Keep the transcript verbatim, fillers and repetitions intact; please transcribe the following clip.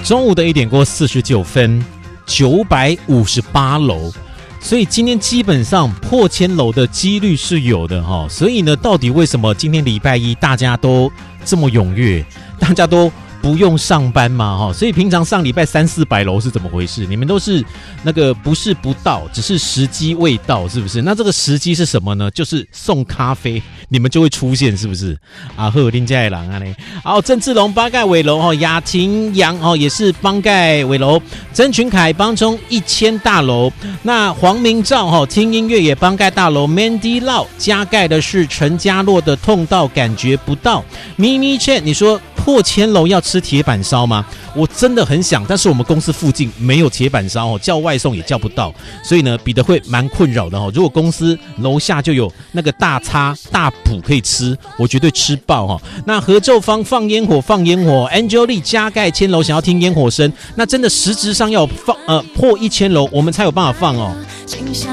中午的一点过四十九分，九百五十八楼。所以今天基本上破千楼的几率是有的哈，所以呢，到底为什么今天礼拜一大家都这么踊跃，大家都不用上班嘛哈？所以平常上礼拜三四百楼是怎么回事？你们都是那个不是不到，只是时机未到，是不是？那这个时机是什么呢？就是送咖啡，你们就会出现，是不是？啊，贺林家的人啊呢？好，郑志龙八盖尾楼哦，雅婷阳哦也是帮盖尾楼，曾群凯帮中一千大楼，那黄明照哈、哦、听音乐也帮盖大楼 ，Mandy Lau 加盖的是陈家洛的痛到感觉不到，咪咪 Chen 你说破千楼要吃铁板烧吗？我真的很想，但是我们公司附近没有铁板烧哦，叫外送也叫不到，所以呢，彼得会蛮困扰的哦。如果公司楼下就有那个大叉大补可以吃，我绝对吃爆哈、哦。那何昼芳放烟火放烟火 ，Angelique 加盖千楼想要听烟火声，那真的实质上要放呃破一千楼，我们才有办法放哦。